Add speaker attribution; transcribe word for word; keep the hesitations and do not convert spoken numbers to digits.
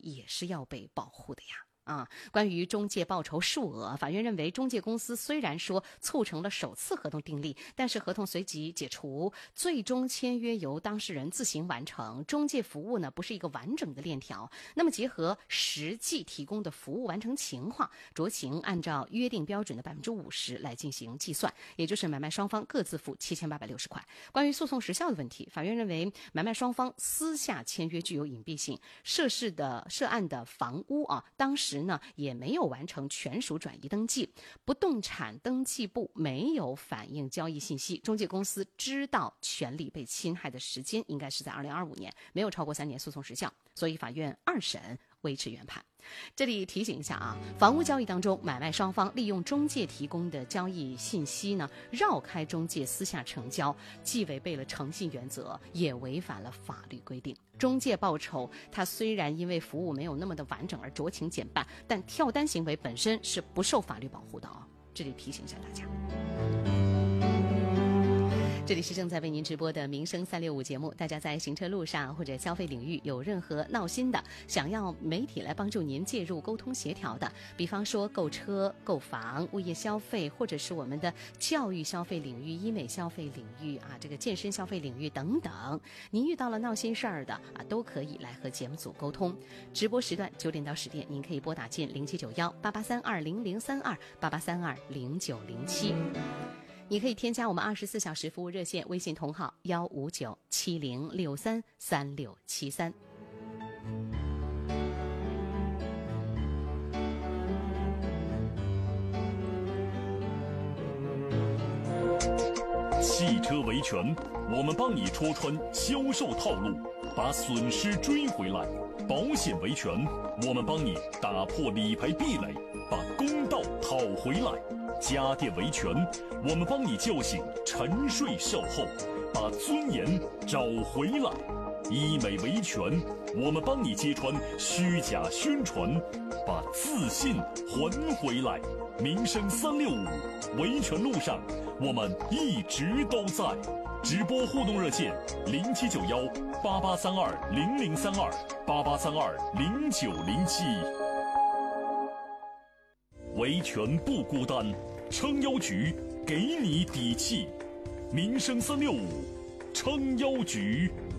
Speaker 1: 也是要被保护的呀。啊，关于中介报酬数额，法院认为中介公司虽然说促成了首次合同订立，但是合同随即解除，最终签约由当事人自行完成，中介服务呢不是一个完整的链条。那么结合实际提供的服务完成情况，酌情按照约定标准的百分之五十来进行计算，也就是买卖双方各自付七千八百六十块。关于诉讼时效的问题，法院认为买卖双方私下签约具有隐蔽性，涉事的涉案的房屋啊，当时呢也没有完成权属转移登记，不动产登记簿没有反映交易信息，中介公司知道权利被侵害的时间应该是在二零二五年，没有超过三年诉讼时效，所以法院二审维持原判。这里提醒一下啊，房屋交易当中，买卖双方利用中介提供的交易信息呢，绕开中介私下成交，既违背了诚信原则，也违反了法律规定。中介报酬它虽然因为服务没有那么的完整而酌情减半，但跳单行为本身是不受法律保护的啊，这里提醒一下大家。这里是正在为您直播的民生三六五节目，大家在行车路上或者消费领域有任何闹心的，想要媒体来帮助您介入沟通协调的，比方说购车、购房、物业消费，或者是我们的教育消费领域、医美消费领域啊，这个健身消费领域等等，您遇到了闹心事儿的啊，都可以来和节目组沟通。直播时段九点到十点，您可以拨打进零七九幺八八三二零零三二八八三二零九零七。你可以添加我们二十四小时服务热线微信同号幺五九七零六三三六七三。
Speaker 2: 汽车维权，我们帮你戳穿销售套路，把损失追回来；保险维权，我们帮你打破理赔壁垒，把公道讨回来；家电维权，我们帮你叫醒沉睡售后，把尊严找回来；医美维权，我们帮你揭穿虚假宣传，把自信还回来。民生三六五，维权路上我们一直都在。直播互动热线零七九幺八八三二零零三二八八三二零九零七。维权不孤单，撑腰局给你底气。民生三六五，撑腰局。